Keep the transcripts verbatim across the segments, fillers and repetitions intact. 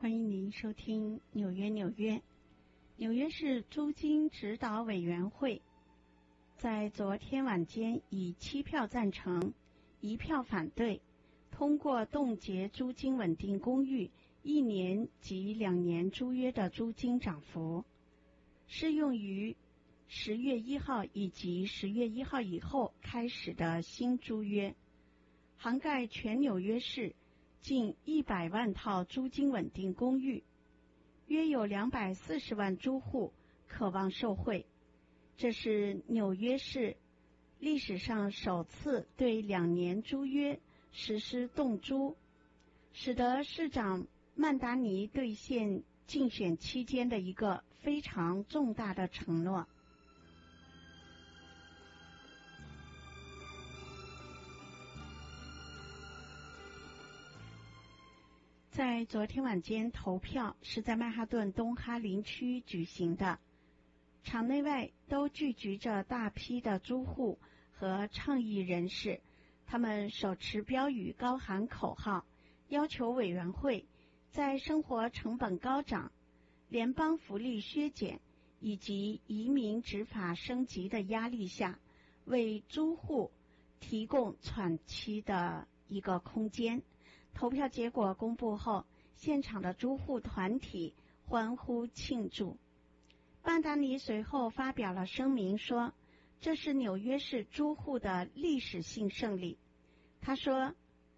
欢迎您收听纽约纽约。纽约市租金指导委员会在昨天晚间以七票赞成、一票反对，通过冻结租金稳定公寓一年及两年租约的租金涨幅，适用于十月一号以及十月一号以后开始的新租约，涵盖全纽约市近一百万套租金稳定公寓，约有两百四十万租户渴望受惠。这是纽约市历史上首次对两年租约实施冻租，使得市长曼达尼兑现竞选期间的一个非常重大的承诺。在昨天晚间投票是在曼哈顿东哈林区举行的，场内外都聚集着大批的租户和倡议人士，他们手持标语高喊口号，要求委员会在生活成本高涨、联邦福利削减以及移民执法升级的压力下，为租户提供喘息的一个空间。投票结果公布后，现场的租户团体欢呼庆祝。曼达尼随后发表了声明说，这是纽约市租户的历史性胜利。他说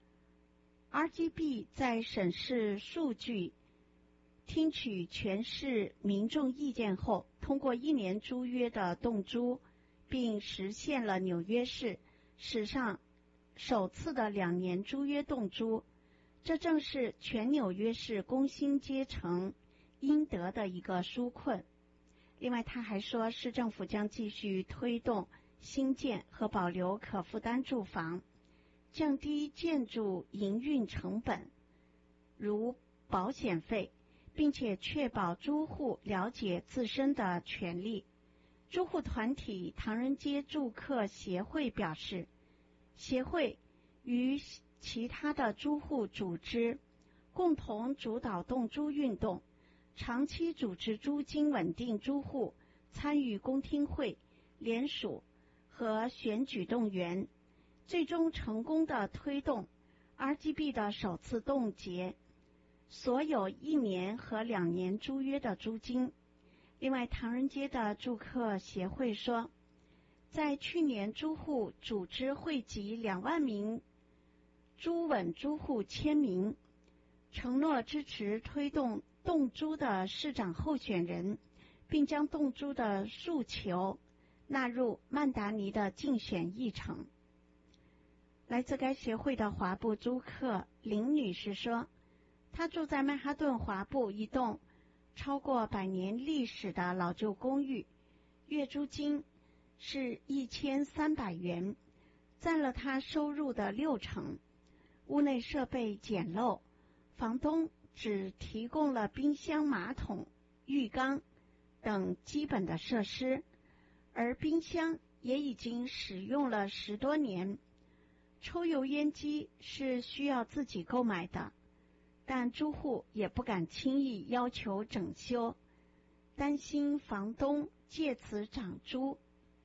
R G B 在审视数据、听取全市民众意见后，通过一年租约的冻租，并实现了纽约市史上首次的两年租约冻租，这正是全纽约市工薪阶层应得的一个纾困。另外他还说，市政府将继续推动新建和保留可负担住房，降低建筑营运成本，如保险费，并且确保租户了解自身的权利。租户团体唐人街住客协会表示，协会与其他的租户组织共同主导冻租运动，长期组织租金稳定租户参与公听会、联署和选举动员，最终成功的推动 R G B 的首次冻结所有一年和两年租约的租金。另外，唐人街的住客协会说，在去年租户组织汇集两万名租稳租户签名，承诺支持推动冻租的市长候选人，并将冻租的诉求纳入曼达尼的竞选议程。来自该协会的华埠租客林女士说，她住在曼哈顿华埠一栋超过百年历史的老旧公寓，月租金是一千三百元，占了她收入的六成。屋内设备简陋，房东只提供了冰箱、马桶、浴缸等基本的设施，而冰箱也已经使用了十多年。抽油烟机是需要自己购买的，但租户也不敢轻易要求整修，担心房东借此涨租。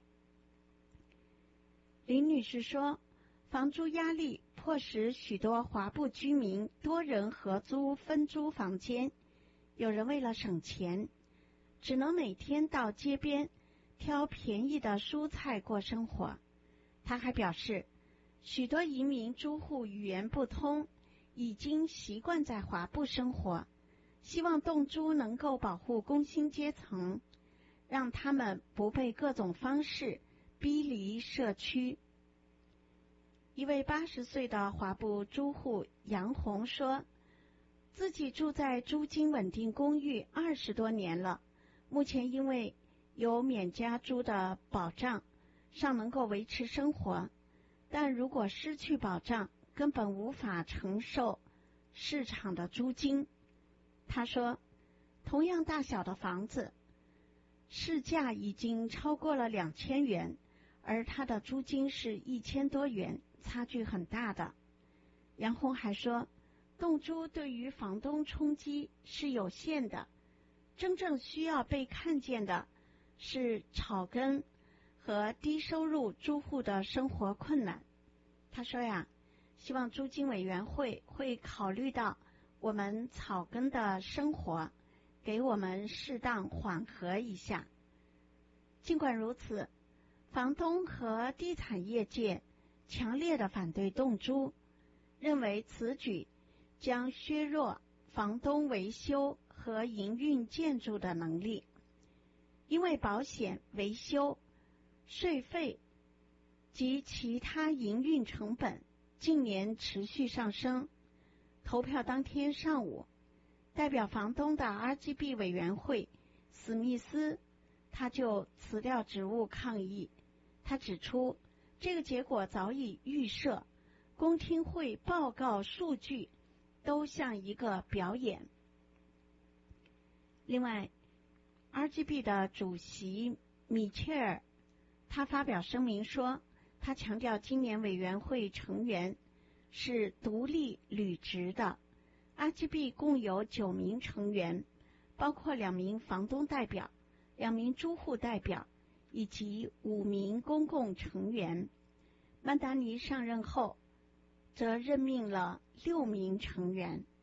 林女士说，房租压力迫使许多华埠居民多人合租分租房间，有人为了省钱，只能每天到街边挑便宜的蔬菜过生活。他还表示，许多移民租户语言不通，已经习惯在华埠生活，希望冻租能够保护工薪阶层，让他们不被各种方式逼离社区。一位八十岁的华埠租户杨红说，自己住在租金稳定公寓二十多年了，目前因为有免加租的保障，尚能够维持生活，但如果失去保障，根本无法承受市场的租金。他说，同样大小的房子，市价已经超过了两千元，而他的租金是一千多元，差距很大的。杨红还说， 动租对于房东冲击是有限的，真正需要被看见的是草根和低收入租户的生活困难。他说呀，希望租金委员会会考虑到我们草根的生活，给我们适当缓和一下。尽管如此，房东和地产业界强烈的反对动租，认为此举将削弱房东维修和营运建筑的能力，因为保险、维修、税费及其他营运成本近年持续上升。投票当天上午，代表房东的 R G B 委员会史密斯他就辞掉职务抗议。他指出，这个结果早已预设，公听会报告数据都像一个表演。另外 R G B 的主席米切尔他发表声明说，他强调今年委员会成员是独立履职的。 R G B 共有九名成员，包括两名房东代表、两名租户代表以及五名公共成员。曼达尼上任后则任命了六名成员。